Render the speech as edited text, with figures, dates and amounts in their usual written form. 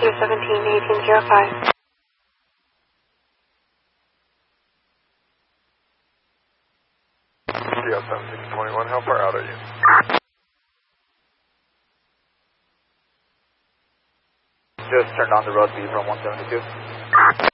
171805. Yeah, 1721, how far out are you? Just turned on the road speed from 172.